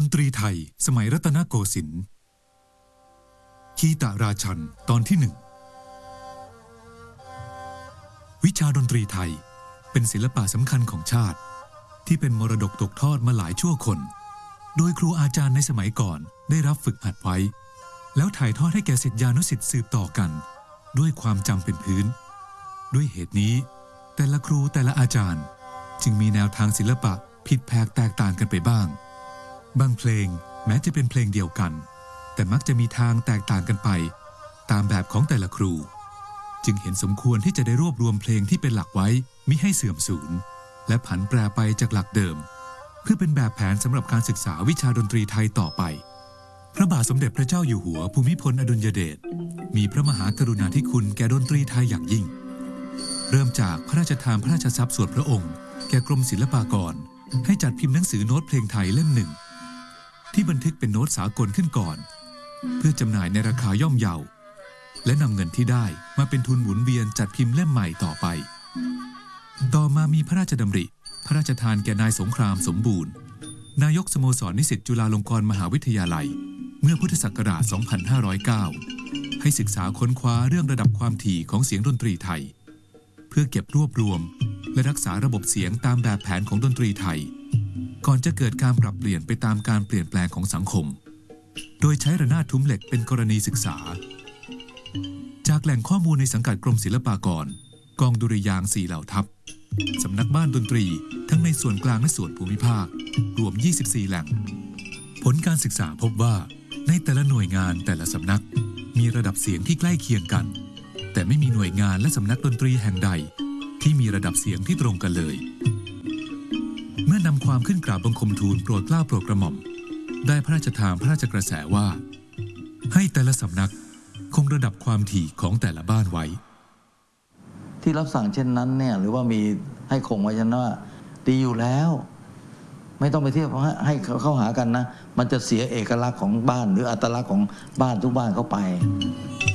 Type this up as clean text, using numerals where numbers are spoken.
ตรีไทยสมัยรัตนโกสินทร์คีตราชันตอนที่หนึ่งวิชาดนตรีไทยเป็นศิลปะสำคัญของชาติที่เป็นมรดกตกทอดมาหลายชั่วคนโดยครูอาจารย์ในสมัยก่อนได้รับฝึกหัดไว้แล้วถ่ายทอดให้แก่ศิษยานุศิษย์สืบต่อกันด้วยความจำเป็นพื้นด้วยเหตุนี้แต่ละครูแต่ละอาจารย์จึงมีแนวทางศิลปะผิดแผกแตกต่างกันไปบ้างบางเพลงแม้จะเป็นเพลงเดียวกันแต่มักจะมีทางแตกต่างกันไปตามแบบของแต่ละครูจึงเห็นสมควรที่จะได้รวบรวมเพลงที่เป็นหลักไว้มิให้เสื่อมสูญและผันแปรไปจากหลักเดิมเพื่อเป็นแบบแผนสำหรับการศึกษาวิชาดนตรีไทยต่อไปพระบาทสมเด็จพระเจ้าอยู่หัวภูมิพลอดุลยเดชมีพระมหากรุณาธิคุณแก่ดนตรีไทยอย่างยิ่งเริ่มจากพระราชทานพระราชทรัพย์ส่วนพระองค์แก่กรมศิลปากรให้จัดพิมพ์หนังสือโน้ตเพลงไทยเล่มหนึ่งที่บันทึกเป็นโน้ตสากลขึ้นก่อนเพื่อจำหน่ายในราคาย่อมเยาและนำเงินที่ได้มาเป็นทุนหมุนเวียนจัดพิมพ์เล่มใหม่ต่อไปต่อมามีพระราชดำริพระราชทานแก่นายสงครามสมบูรณ์นายกสโมสรนิสิตจุฬาลงกรณ์มหาวิทยาลัยเมื่อพุทธศักราช 2509 ให้ศึกษาค้นคว้าเรื่องระดับความถี่ของเสียงดนตรีไทยเพื่อเก็บรวบรวมและรักษาระบบเสียงตามแบบแผนของดนตรีไทยก่อนจะเกิดการปรับเปลี่ยนไปตามการเปลี่ยนแปลงของสังคมโดยใช้ระนาดทุ้มเหล็กเป็นกรณีศึกษาจากแหล่งข้อมูลในสังกัดกรมศิลปากรกองดุริยางค์4เหล่าทัพสำนักบ้านดนตรีทั้งในส่วนกลางและส่วนภูมิภาครวม24แหล่งผลการศึกษาพบว่าในแต่ละหน่วยงานแต่ละสำนักมีระดับเสียงที่ใกล้เคียงกันแต่ไม่มีหน่วยงานและสำนักดนตรีแห่งใดที่มีระดับเสียงที่ตรงกันเลยเมื่อนำความขึ้นกราบบังคมทูลโปรดเกล้าโปรดกระหม่อมได้พระราชทานพระราชกระแสว่าให้แต่ละสำนักคงระดับความถี่ของแต่ละบ้านไว้ที่รับสั่งเช่นนั้นเนี่ยหรือว่ามีให้คงไว้เช่นว่าดีอยู่แล้วไม่ต้องไปเทียบให้เข้าหากันนะมันจะเสียเอกลักษณ์ของบ้านหรืออัตลักษณ์ของบ้านทุกบ้านเข้าไป